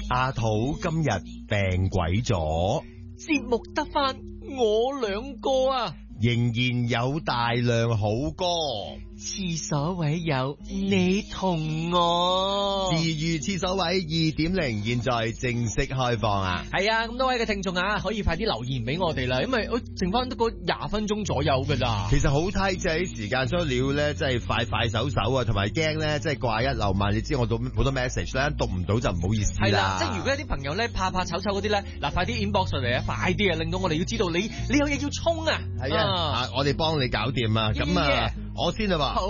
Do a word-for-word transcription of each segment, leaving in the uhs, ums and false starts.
阿土今日病鬼咗， 節目得返我兩個啊， 仍然有大量好歌。 廁所位有你同我， 治愈廁所位二點零現在正式開放啊！ 係啊，咁多位嘅聽眾啊，可以快啲留言俾我哋啦，因為我剩翻得個廿分鐘左右噶咋。 其實好睇就係時間，所以料咧真係快快手手啊，同埋驚咧即係掛一漏萬，你知我讀好多 message 咧，讀唔到就唔好意思啦。 係啦，即係如果有啲朋友咧怕怕醜醜嗰啲咧，嗱快啲 inbox 上嚟啊，快啲啊，令到我哋要知道你你有嘢要衝啊！ 係啊，啊，啊我哋幫你搞掂啊！咁 Yeah. 啊，我先啊話。 好，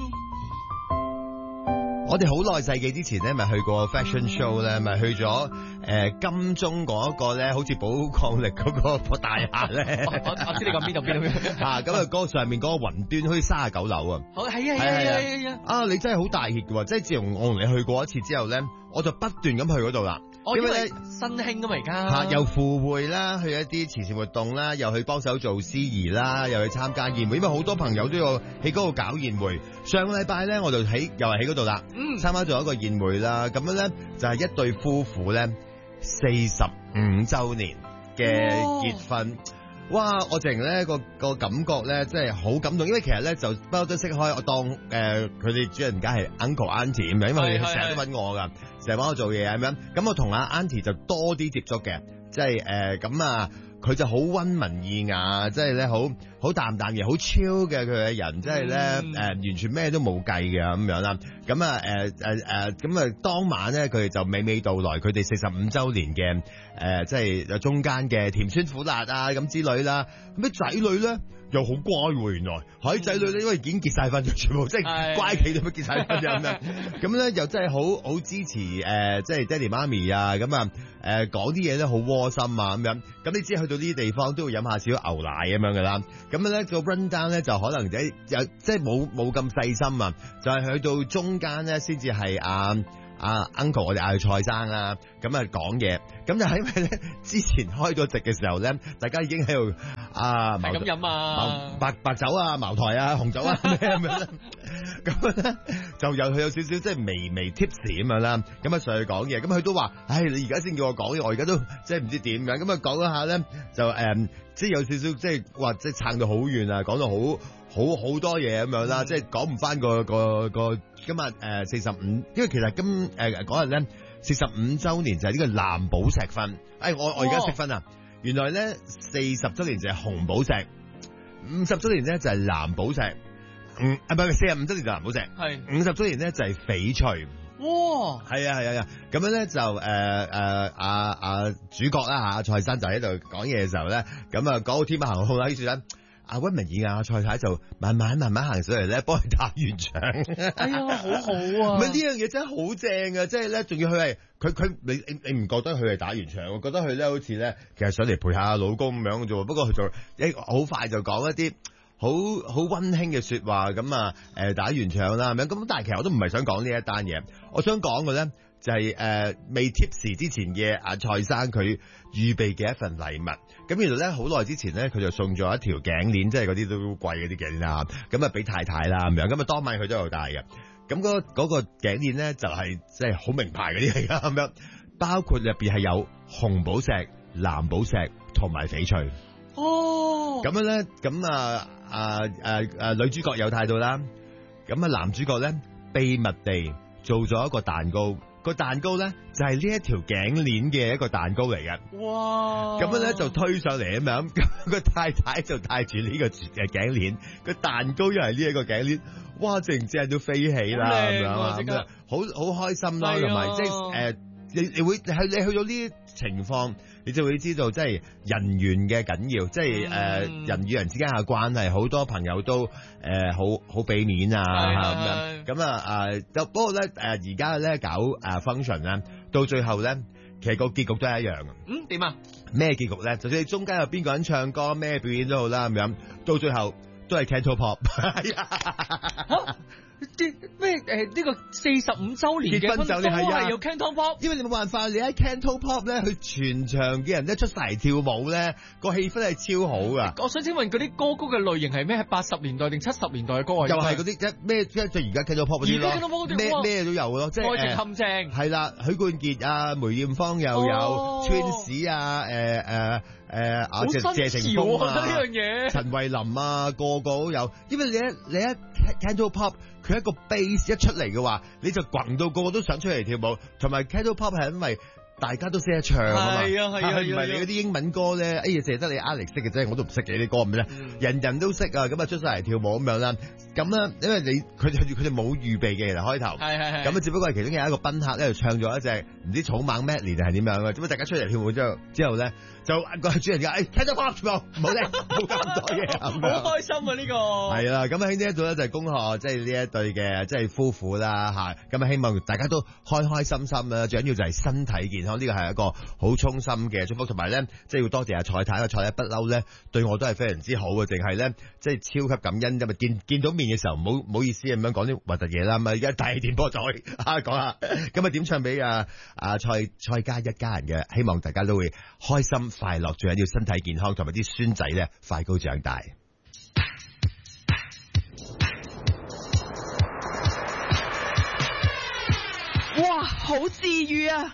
我哋好耐世紀之前咧，咪去過 fashion show 咧，咪去咗誒金鐘嗰一個咧，好似寶礦力嗰個大廈咧。 我我知你講邊度邊度邊度啊！咁啊，嗰個上面嗰個雲端好似三十九樓啊。 好，係啊係啊係啊係啊！ 啊，你真係好大熱嘅喎！即係自從我同你去過一次之後咧，我就不斷咁去嗰度啦。 哦， 因為咧新興㗎嘛而家。 嚇，又赴會啦，去一啲慈善活動啦，又去幫手做司儀啦，又去參加宴會，因為好多朋友都有喺嗰度搞宴會。上個禮拜咧，我就喺又係喺嗰度啦， 嗯， 參加咗一個宴會啦。咁樣咧就係、是、一對夫婦咧四十五週年嘅結婚。哇！我淨咧個個感覺咧，真係好感動，因為其實咧就不嬲都識開，我當誒佢哋主人家係 uncle auntie 咁樣，因為佢哋成日都揾我噶，成日幫我做嘢咁樣。咁我同阿 auntie 就多啲接觸嘅，即係誒咁啊，佢就好溫文爾雅，即係咧好好淡淡嘅，好 chill 嘅佢嘅人，即係咧誒完全咩都冇計嘅咁樣啦。咁啊誒誒誒咁啊當晚咧佢哋就娓娓道來佢哋四十五週年嘅誒、呃、即係中間嘅甜酸苦辣啊咁之類啦。咁啲仔女咧又好乖喎，原來喺仔女咧因為已經結晒婚咗，全部即係乖企都結晒婚咁樣。咁咧又真係好好支持誒、呃、即係爹哋媽咪啊咁啊誒講啲嘢咧好窩心啊咁樣。咁你知去到呢啲地方都要飲下少少牛奶咁樣噶啦。咁樣咧個 run down 咧就可能就有即係冇冇咁細心啊，就係、是、去到中間咧先至係啊啊 uncle 我哋嗌佢蔡生啦，咁啊講嘢，咁就係因為咧之前開咗席嘅時候咧，大家已經喺度啊係咁飲啊白白酒啊茅台啊紅酒啊咩咁樣啦，咁咧就有佢有少少即係微微 tips 咁樣啦，咁啊上去講嘢，咁佢都話，唉你而家先叫我講嘢，我而家都即係唔知點樣，咁啊講一下咧就誒、嗯、即係有少少即係話即係撐到好遠啊，講到好。好好多嘢咁樣啦，即係講唔翻個個個今日誒四十五，因為其實今誒嗰日咧四十五週年就係呢個藍寶石婚，誒、哎、我我而家識分啊，原來咧四十週年就係紅寶石，五十週年咧就係藍寶石，嗯啊唔係四十五週年就藍寶石，係五十週年咧就係翡翠，哇，係啊係啊，咁樣咧就誒誒阿阿主角啦嚇蔡生就喺度講嘢嘅時候咧，咁啊講到天馬行空啦，於是咧。阿溫文爾雅蔡太就慢慢慢慢行上嚟咧，幫佢打完場。哎呀，好好啊！唔係呢樣嘢真係好正啊！即係咧，仲要佢係佢佢你你你唔覺得佢係打完場？我覺得佢咧好似咧，其實上嚟陪下老公咁樣嘅啫。不過佢就一好快就講一啲好好溫馨嘅説話咁啊誒打完場啦咁樣。咁但係其實我都唔係想講呢一單嘢，我想講嘅咧。就係、是、誒、呃、未 tips 之前嘅阿蔡生佢預備嘅一份禮物，咁原來咧好耐之前咧佢就送咗一條頸鏈，即係嗰啲都貴嗰啲頸鏈啦，咁啊俾太太啦咁樣，咁啊當晚佢都有戴嘅，咁嗰嗰個頸鏈咧就係即係好名牌嗰啲嚟噶咁樣，包括入邊係有紅寶石、藍寶石同埋翡翠。哦，咁樣咧，咁啊啊誒誒女主角有睇到啦，咁啊男主角咧秘密地做咗一個蛋糕。個蛋糕咧就係呢一條頸鏈嘅一個蛋糕嚟嘅，哇！咁樣咧就推上嚟咁樣，咁個太太就戴住呢個誒頸鏈，個蛋糕又係呢一個頸鏈，哇！正正都飛起啦咁樣啊，咁啊好好開心咯，同埋即係誒，你你會係你去到呢啲情況，你就會知道即係人緣嘅緊要，即係誒人與人之間嘅關係，好多朋友都誒好好俾面啊咁樣，咁啊誒，就不過咧誒而家咧搞誒 function 咧，到最後咧，其實個結局都係一樣嘅。嗯，點啊？咩結局咧？就算你中間有邊個人唱歌，咩表演都好啦，咁樣到最後都係 Cantopop。係啊。 啲咩誒呢個四十五週年嘅結婚酒你係啊係有 Canton Pop， 因為你冇辦法，你喺 Canton Pop 咧，佢全場嘅人一出晒嚟跳舞咧，個氣氛係超好噶。 我想請問嗰啲歌曲嘅類型係咩？係八十年代定七十年代嘅歌啊？ 又係嗰啲一咩即係而家 Canton Pop 嗰啲而家 Canton Pop 嗰啲咯，咩哇咩都有咯，即係愛情誒陷阱。 係啦，許冠傑啊，梅艷芳又有哦 Twins 啊，誒誒誒啊好謝謝霆新潮鋒啊！呢啊樣。嘢。 陳慧琳啊，個個都有，因為你一你一 Canton Pop，佢一個 bass 一出嚟嘅話，你就滾到個個都想出嚟跳舞，同埋 Canton Pop 係因為大家都識得唱啊嘛， 係啊係啊佢唔係你嗰啲英文歌咧，哎呀，淨係得你 Alex 識嘅啫，我都唔識嘅啲歌，咁咧， 嗯人人都識啊，咁啊出晒嚟跳舞咁樣啦，咁咧，因為你佢哋佢哋冇預備嘅，其實開頭。 係係係。 咁啊，只不過係其中有一個賓客咧，就唱咗一隻唔知草蜢 medley 定係點樣嘅，咁啊大家出嚟跳舞之後，之後咧就個主人就誒 Canton Pop 全部唔好聽，冇咁多嘢咁樣。 好開心啊！呢個係啦，咁喺呢一度咧就係恭賀即係呢一對嘅即係夫婦啦嚇，咁啊希望大家都開開心心啦，最緊要就係身體健康，呢個係一個好衷心嘅祝福，同埋咧即係要多謝阿蔡太，阿蔡太不嬲咧對我都係非常之好嘅，淨係咧即係超級感恩，因為見見到面嘅時候唔好唔好意思咁樣講啲核突嘢啦，咁啊而家大電波再啊講下，咁啊點唱俾阿阿蔡蔡家一家人嘅，希望大家都會開心快樂，最緊要身體健康，同埋啲孫仔咧快高長大。 哇，好治愈啊！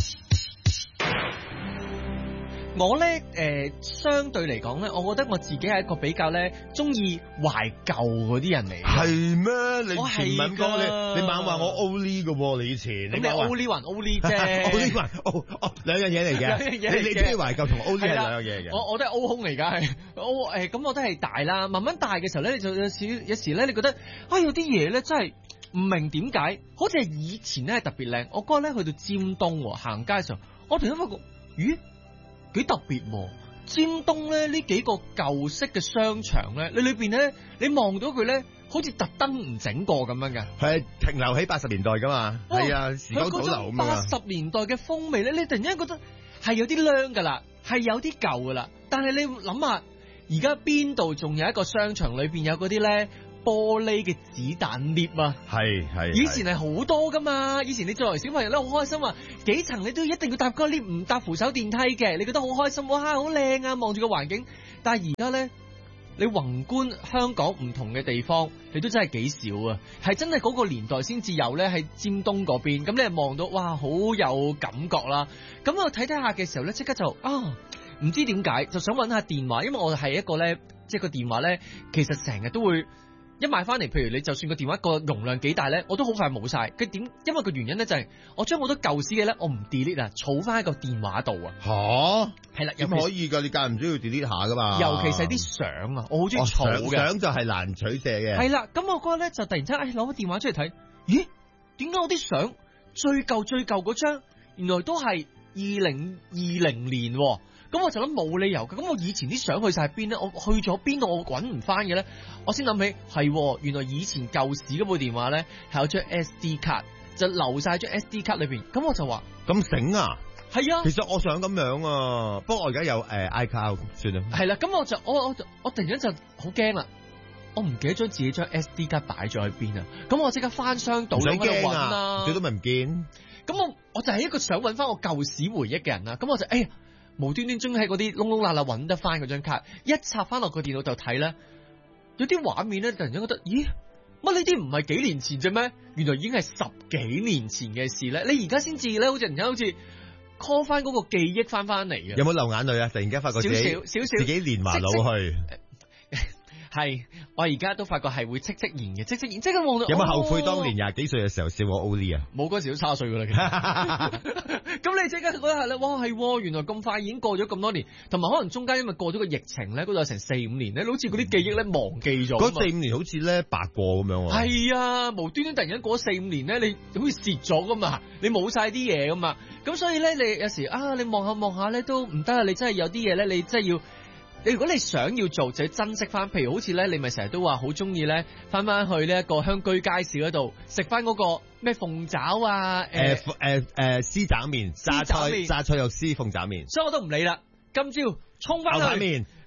我咧誒、呃，相對嚟講咧，我覺得我自己係一個比較咧中意懷舊嗰啲人嚟嘅。 係咩？你我係前文歌㗎你你猛話我 Oli 嘅喎，你以前咁你 Oli 還 Oli 啫 Oli 還哦哦兩樣嘢嚟嘅， 兩樣嘢嚟嘅你你中意懷舊同 Oli 係係啦兩樣嘢嚟嘅。 我我都係 O 空嚟㗎，係 O 誒咁我都係大啦。慢慢大嘅時候咧，你就有少有時咧，你覺得啊有啲嘢咧真係唔明點解，好似係以前咧係特別靚。我嗰日咧去到尖東喎，行街嘅時候，我突然間發覺，咦幾特別喎！尖東咧呢幾個舊式嘅商場咧，你裏邊咧你望到佢咧，好似特登唔整過咁樣嘅。 係停留喺八十年代噶嘛，係啊，時光倒流咁八啊。 十年代嘅風味咧，你突然間覺得係有啲靚噶啦，係有啲舊噶啦。但係你諗下，而家邊度仲有一個商場裏邊有嗰啲咧玻璃嘅子彈 lift 啊？ 係係。 以前係好多噶嘛，以前你作為小朋友咧好開心啊，幾層你都一定要搭嗰個 lift，唔搭扶手電梯嘅，你覺得好開心，哇好靚啊，望住個環境。但係而家咧，你宏觀香港唔同嘅地方，你都真係幾少啊，係真係嗰個年代先至有咧，喺尖東嗰邊，咁你係望到哇好有感覺啦。咁我睇睇下嘅時候咧，即刻就啊唔知點解就想揾下電話，因為我係一個咧，即係個電話咧，其實成日都會。一買翻嚟，譬如你就算個電話個容量幾大咧，我都好快冇晒。佢點？因為個原因咧就係我將好多舊時嘅咧，我唔 delete 啊，儲翻喺個電話度啊。 吓， 係啦， 點可以㗎？你間唔中要 delete 下噶嘛？ 尤其是啲相啊，我好中意儲嘅。 相就係難取捨嘅。 係啦，咁我嗰日咧就突然之間，誒攞個電話出嚟睇，咦？點解我啲相最舊最舊嗰張，原來都係二零二零年喎？咁我就諗冇理由嘅，咁我以前啲相去晒邊咧？我去咗邊度？我搵唔翻嘅咧？我先諗起係，原來以前舊時嗰部電話咧係有張 S D 卡，就留晒張 S D 卡裏邊。咁我就話咁醒啊！ 係啊， 其實我想咁樣啊，不過我而家有誒、呃、iCloud 算啦。 係啦，咁我就我我我突然間就好驚啦，我唔記得將自己張 S D 卡擺咗喺邊啊！咁我即刻翻箱倒喺度揾啦， 最多咪唔見。 咁我我就係一個想揾翻我舊時回憶嘅人啦。咁我就哎呀〜無端端中喺嗰啲窿窿罅罅揾得翻嗰張卡，一插翻落個電腦度睇咧，有啲畫面咧，突然間覺得，咦，乜呢啲唔係幾年前啫咩？原來已經係十幾年前嘅事咧。你而家先至咧，好似突然間好似 call 翻嗰個記憶翻翻嚟嘅。 有冇流眼淚啊？突然間發覺自己少少少少自己年華老去。 係，我而家都發覺係會戚戚然嘅，戚戚然，即刻望到。 有冇後悔當年哦廿幾歲嘅時候笑我 Oli 啊？ 冇，嗰時都卅歲噶啦。咁你即刻嗰一下咧，哇係，原來咁快已經過咗咁多年，同埋可能中間因為過咗個疫情咧，嗰度有成四五年咧，好似嗰啲記憶咧忘記咗。 嗰四五年好似咧白過咁樣。 係啊，無端端突然間過咗四五年咧，你好似蝕咗噶嘛，你冇晒啲嘢噶嘛，咁所以咧，你有時啊，你望下望下咧都唔得啊，你真係有啲嘢咧，你真係要。你如果你想要做，就要珍惜翻。譬如好似咧，你咪成日都話好中意咧，翻翻去呢一個香居街市嗰度食翻嗰個咩鳳爪啊， 誒誒誒絲爪麵、榨菜絲爪麵榨菜肉絲鳳爪麵。 所以我都唔理啦，今朝衝翻去牛排麵、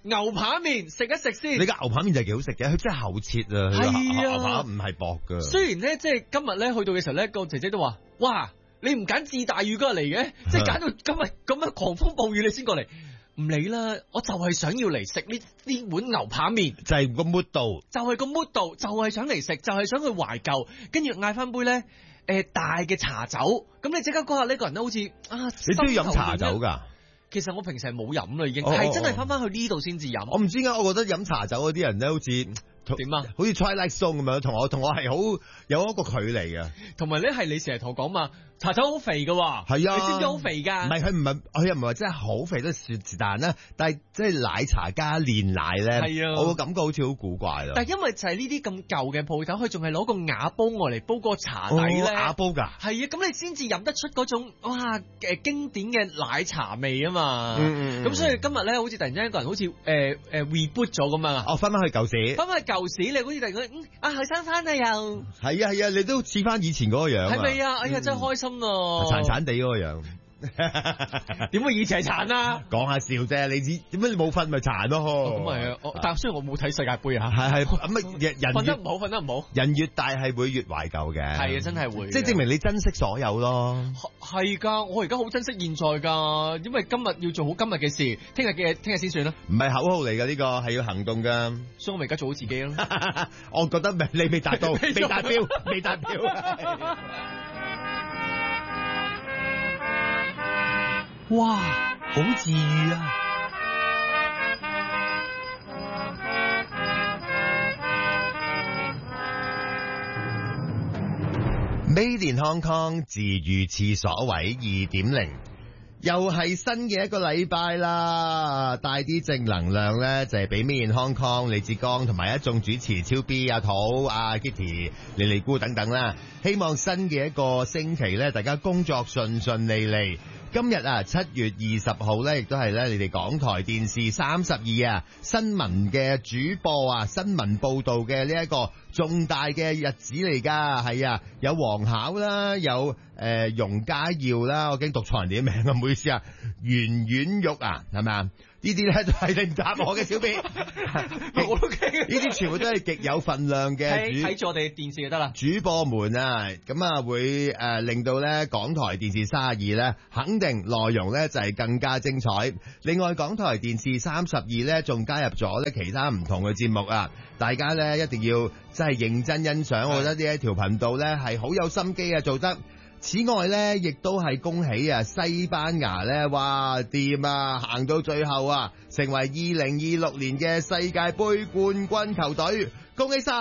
牛扒麵食一食先。 你嘅牛扒麵就係幾好食嘅，佢真係厚切啊，佢係啊牛扒唔係薄噶。 雖然咧，即係今日咧去到嘅時候咧，個姐姐都話：哇，你唔揀志大嶼嗰日嚟嘅，即係揀到今日咁樣狂風暴雨你先過嚟。唔理啦，我就係想要嚟食呢呢碗牛扒麵， 就係個 mood 度， 就係個 mood 度，就係想嚟食，就係想去懷舊，跟住嗌翻杯咧誒、呃、大嘅茶酒。咁你即刻嗰下呢個人都好似啊， 你中意飲茶酒㗎？ 其實我平時係冇飲啦，已經哦係真係翻翻去呢度先至飲。 我唔知點解，我覺得飲茶酒嗰啲人咧，好似點啊？ 好似 Twilight Zone 咁樣，同我同我係好有一個距離嘅。 同埋咧係你成日同我講嘛，茶酒好肥㗎喎。 係啊， 你知唔知好肥㗎？ 唔係佢唔係佢又唔係話真係好肥，都是是但啦。但係即係奶茶加煉奶咧， 係啊， 我個感覺好似好古怪咯。 但係因為就係呢啲咁舊嘅鋪頭，佢仲係攞個瓦煲外嚟煲個茶底咧。 哦，瓦煲㗎。 係啊，咁你先至飲得出嗰種哇誒經典嘅奶茶味啊嘛。 嗯嗯。 咁所以今日咧，好似突然之間一個人好似誒誒 reboot 咗咁啊。 哦，翻返去舊時。 翻返去舊時，你好似突然間嗯啊後生翻啊又。 係啊係啊，你都似翻以前嗰個樣啊。 係咪啊？哎呀，真係開心咯。 殘殘地嗰個樣。 點會以前係殘啊？ 講下笑啫，你知點解你冇瞓咪殘咯？ 咁係啊，但係雖然我冇睇世界盃啊， 係係咁人人瞓得唔好，瞓得唔好。 人越大係會越懷舊嘅， 係啊，真係會。 即係證明你珍惜所有咯。 係㗎，我而家好珍惜現在㗎，因為今日要做好今日嘅事，聽日嘅聽日先算啦。 唔係口號嚟㗎，呢個係要行動㗎。 所以我咪而家做好自己咯。 我覺得你未達到，未達標，未達標。 哇，好治愈啊 ！Made in Hong Kong 治愈廁所位二點零，又係新嘅一個禮拜啦，帶啲正能量咧，就係俾 Made in Hong Kong 李志剛同埋一眾主持超 B 阿土阿 Kitty 莉莉姑等等啦，希望新嘅一個星期咧，大家工作順順利利。今日啊，七月二十號咧，亦都係咧，你哋港台電視三十二啊，新聞嘅主播啊，新聞報道嘅呢一個重大嘅日子嚟噶，係啊，有黃巧啦，有誒容家耀啦，我驚讀錯人哋啲名啊，唔好意思啊，袁婉玉啊，係咪啊？呢啲咧都係你唔答我嘅小編， 我都驚。 呢啲全部都係極有份量嘅主睇住我哋電視就得啦。 主播們啊，咁啊會誒、呃、令到咧港台電視三十二咧，肯定內容咧就係、是、更加精彩。另外港台電視三十二咧仲加入咗咧其他唔同嘅節目啊，大家咧一定要真係認真欣賞，我覺得呢一條頻道咧係好有心機啊做得。此外咧，亦都係恭喜啊西班牙咧，哇掂啊，行到最後啊，成為二零二六年嘅世界盃冠軍球隊，恭喜晒！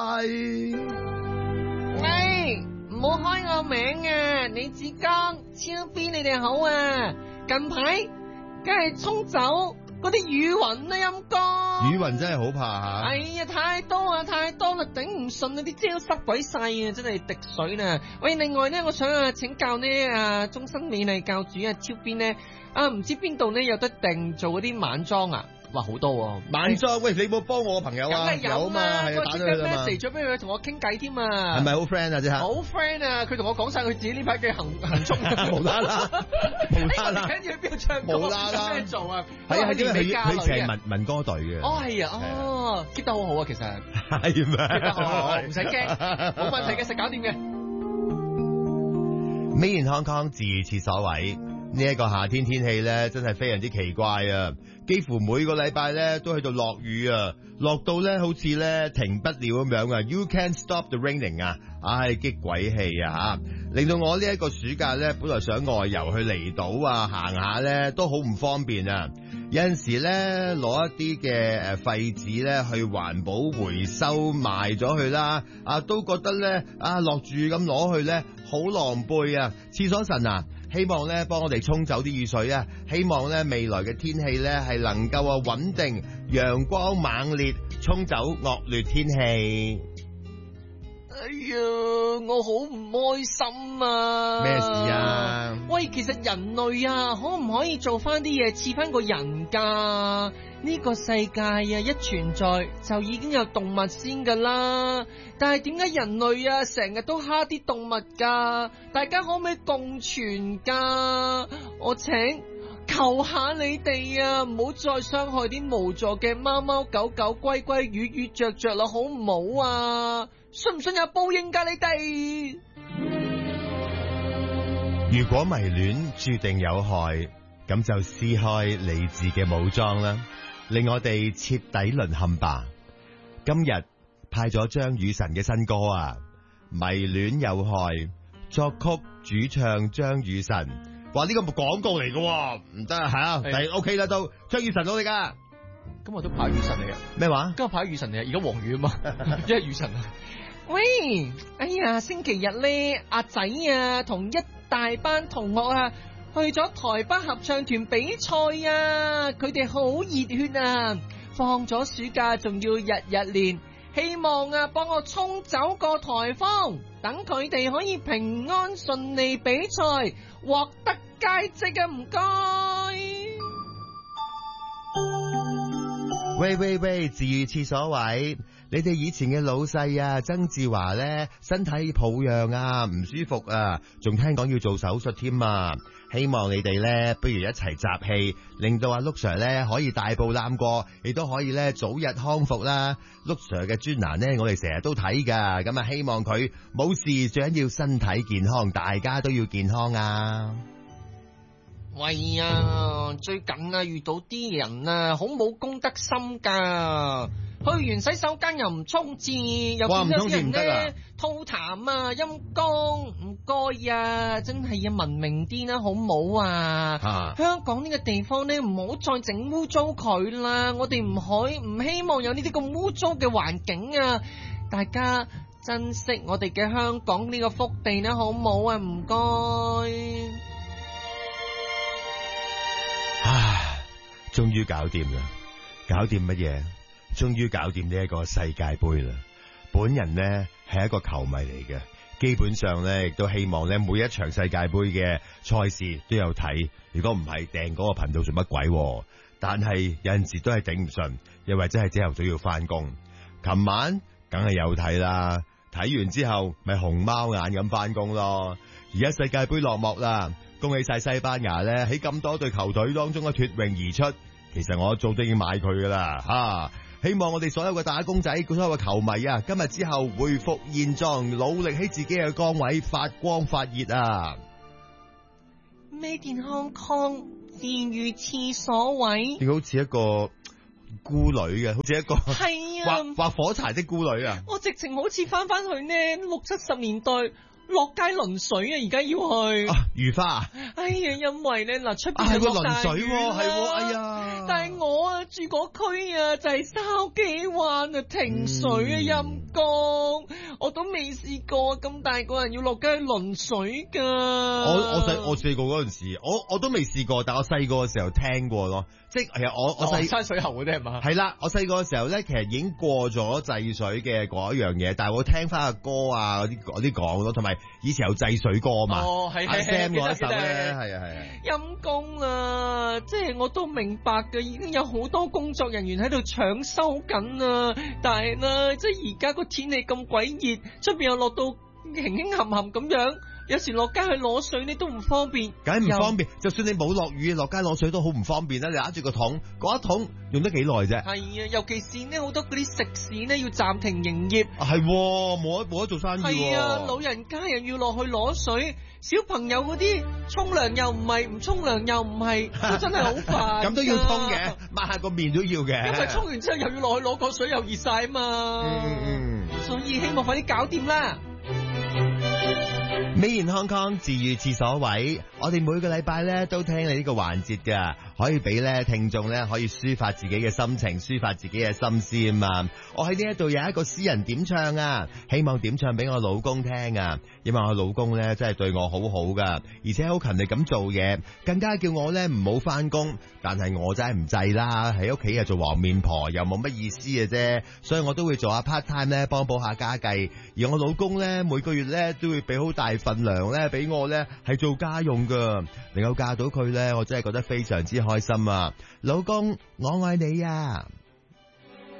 喂，唔好開我名啊，李志剛、超 B 你哋好啊，近排梗係沖走嗰啲雨雲啦，陰公。 雨雲真係好怕吓。 哎呀，太多啊，太多啦，頂唔順啊，啲遮都濕鬼晒啊，真係滴水啦。喂，另外咧，我想啊請教呢啊，終身美麗教主啊，超邊呢？啊，唔知邊度呢有得訂做嗰啲晚裝啊？哇，好多喎！ 晚裝，喂，你冇幫我朋友啊？ 梗係有嘛，係啊，打咗佢啦嘛。 message 咗俾佢，同我傾偈添啊。 係咪好 friend 啊？即係好 friend 啊！佢同我講晒佢自己呢排嘅行行蹤， 無啦啦，無啦啦， 跟住去邊度唱歌， 無啦啦， 咩做啊？ 係啊，係因為佢佢成日民民民歌隊嘅。 哦，係啊，哦，keep 得好好啊，其實係咩 ？keep 得好好，唔使驚，冇問題嘅，實搞掂嘅。 Made in Hong Kong 治愈廁所位。呢一個夏天天氣咧，真係非常之奇怪啊！幾乎每個禮拜咧都喺度落雨啊，落到咧好似咧停不了咁樣啊 ！You can't stop the raining 啊！唉，激鬼氣啊吓，令到我呢一個暑假咧，本來想外遊去離島啊行下咧，都好唔方便啊！有陣時咧攞一啲嘅誒廢紙咧去環保回收賣咗佢啦，啊都覺得咧啊落住咁攞去咧好狼狽啊！廁所神啊！希望咧幫我哋沖走啲雨水啊！希望咧未來嘅天氣咧係能夠啊穩定，陽光猛烈，沖走惡劣天氣。 哎呀，我好唔開心啊！ 咩事啊？ 喂，其實人類啊，可唔可以做翻啲嘢似翻個人噶？呢個世界啊，一存在就已經有動物先噶啦。但係點解人類啊成日都蝦啲動物噶？大家可唔可以共存噶？我請求下你哋啊，唔好再傷害啲無助嘅貓貓狗狗、龜龜魚魚雀雀啦，好唔好啊？信唔信有報應㗎你哋？ 如果迷戀注定有害，咁就撕開理智嘅武裝啦，令我哋徹底淪陷吧。今日派咗張雨晨嘅新歌啊，迷戀有害，作曲主唱張雨晨。話呢個冇廣告嚟嘅，唔得啊，係啊，但係 OK 啦都，張雨晨攞嚟噶。 今日都派雨神嚟啊！ 咩話？ 今日派雨神嚟啊！而家黃雨啊嘛，一係雨神啊！ 喂，哎呀，星期日咧，阿仔啊，同一大班同學啊，去咗台北合唱團比賽啊，佢哋好熱血啊，放咗暑假仲要日日練，希望啊幫我沖走個颱風，等佢哋可以平安順利比賽，獲得佳績啊！唔該。 喂喂喂，自癒廁所位，你哋以前嘅老細啊，曾志華咧身體抱恙啊，唔舒服啊，仲聽講要做手術添啊！希望你哋咧，不如一齊集氣，令到阿陸 Sir 咧可以大步攬過，亦都可以咧早日康復啦。陸 Sir 嘅專欄咧，我哋成日都睇噶，咁啊希望佢冇事，最緊要身體健康，大家都要健康啊！ 喂啊，最近啊遇到啲人啊，好冇公德心噶，去完洗手間又唔沖廁，又見到啲人咧吐痰啊，陰公，唔該啊，真係要文明啲啦，好唔好啊？啊香港呢個地方咧，唔好再整污糟佢啦，我哋唔可以唔希望有呢啲咁污糟嘅環境啊，大家珍惜我哋嘅香港呢個福地啦，好唔好啊？唔該。 唉，終於搞掂啦！搞掂乜嘢？終於搞掂呢一個世界盃啦！本人呢係一個球迷嚟嘅，基本上呢亦都希望呢每一場世界盃嘅賽事都有睇。如果唔係訂嗰個頻道做乜鬼？但係有陣時都係頂唔順，因為真係朝頭早要翻工。琴晚梗係有睇啦，睇完之後咪熊貓眼咁翻工咯。而家世界盃落幕啦！恭喜晒西班牙咧喺咁多隊球隊當中嘅脫穎而出，其實我早都已經買佢噶啦吓，希望我哋所有嘅打工仔、所有嘅球迷啊，今日之後恢復現狀，努力喺自己嘅崗位發光發熱啊 ！Made in Hong Kong，自癒廁所位， 你好似一個孤女嘅，好似一個係啊， 畫畫火柴的孤女啊！ 我直情好似翻翻去呢六七十年代。落街淋水啊！而家要去啊，如花啊！ 哎呀，因為咧嗱，出邊有落大雨啦， 係哎呀！ 但係我啊住嗰區啊，就係筲箕灣啊，停水啊，陰公，我都未試過咁大個人要落街淋水噶。 我我細我細個嗰陣時，我我都未試過，但我細個嘅時候聽過咯。即係其實我我細山水喉嗰啲係嘛？ 係啦，我細個嘅時候咧，其實已經過咗制水嘅嗰一樣嘢，但係我聽翻個歌啊嗰啲嗰啲講咯，同埋以前有制水歌嘛。 哦，係係 Sam 嗰一首咧， 係係啊係啊。 陰公啊，即係我都明白嘅，已經有好多工作人員喺度搶修緊啊，但係咧，即係而家個天氣咁鬼熱，出邊又落到輕輕冚冚咁樣。有時落街去攞水你都唔方便， 梗係唔方便。就算你冇落雨，落街攞水都好唔方便啦。你揦住個桶，嗰一桶用得幾耐啫？ 係啊，尤其是呢好多嗰啲食肆呢要暫停營業， 係冇得冇得做生意。 係啊，老人家又要落去攞水，小朋友嗰啲沖涼又唔係，唔沖涼又唔係，都真係好煩。 咁都要沖嘅，抹下個面都要嘅。 因為沖完之後又要落去攞個水，又熱晒啊嘛。 嗯嗯， 所以希望快啲搞掂啦。 Made in Hong Kong 自癒廁所位，我哋每個禮拜咧都聽你呢個環節噶，可以俾咧聽眾咧可以抒發自己嘅心情，抒發自己嘅心思啊嘛。我喺呢一度有一個私人點唱啊，希望點唱俾我老公聽啊，因為我老公咧真係對我好好噶，而且好勤力咁做嘢，更加叫我咧唔好翻工，但係我真係唔制啦，喺屋企啊做黃面婆又冇乜意思嘅啫，所以我都會做下 part time 咧幫補下家計，而我老公咧每個月咧都會俾好大份糧咧俾我咧係做家用噶，能夠嫁到佢咧，我真係覺得非常之開心啊！老公，我愛你啊！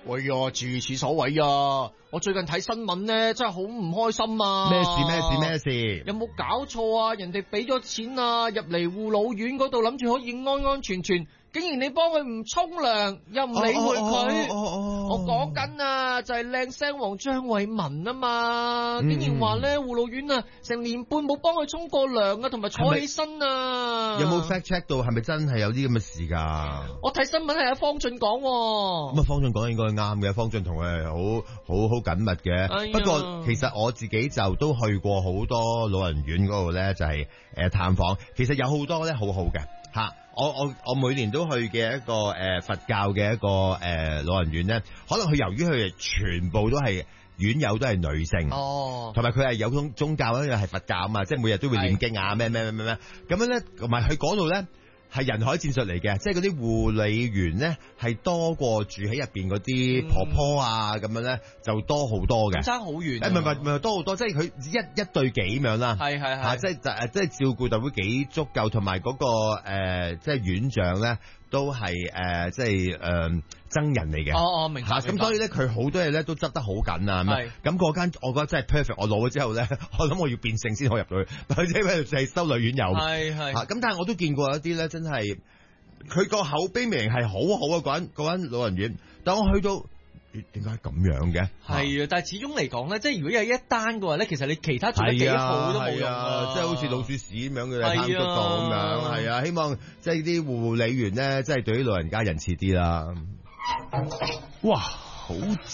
喂呀，諸此所謂啊！我最近睇新聞咧，真係好唔開心啊！ 咩事咩事咩事？ 有冇搞錯啊？人哋俾咗錢啊，入嚟護老院嗰度諗住可以安安全全，竟然你幫佢唔沖涼，又唔理會佢。 哦哦哦、 我講緊啊，就係靚聲王張偉文啊嘛， 嗯、 竟然話咧護老院啊，成年半冇幫佢沖過涼啊，同埋坐起身啊。 有冇 fact check 到係咪真係有啲咁嘅事㗎？ 我睇新聞係阿方俊講。 咁啊，方俊講應該係啱嘅，方俊同佢係好好好緊密嘅。 哎、 不過其實我自己就都去過好多老人院嗰度咧，就係誒探訪。其實有好多咧好好嘅嚇。我我我每年都去嘅一個誒、呃、佛教嘅一個誒、呃、老人院咧，可能佢由於佢哋全部都係院友都係女性， 哦，同埋佢係有宗宗教咧，係佛教啊嘛，即係每日都會念經啊，咩咩咩咩咩，咁樣咧，同埋佢嗰度咧。係人海戰術嚟嘅，即係嗰啲護理員咧係多過住喺入邊嗰啲婆婆啊咁、嗯、樣咧，就多好多嘅， 爭好遠。 誒唔係唔係唔係多好多，即係佢一一對幾咁樣啦。 係係係， 即係就誒即係照顧就會幾足夠，同埋嗰個誒、呃、即係院長咧都係誒、呃、即係誒、呃、僧人嚟嘅。 哦哦，明白。 咁所以咧佢好多嘢咧都執得好緊啊。 係。咁嗰間我覺得真係 perfect。我攞咗之後咧，我諗我要變性先可以入到去，或者咩就係收女院友。 係係。嚇咁但係我都見過一啲咧，真係。佢個口碑明係好好啊！嗰間嗰間老人院，但我去到點解咁樣嘅？ 係啊，但係始終嚟講咧，即係如果有一單嘅話咧，其實你其他做得幾好都冇用啊！ 即係好似老鼠屎咁樣嘅貪足道咁樣，係啊！希望即係啲護理員咧，即係對啲老人家仁慈啲啦。哇！好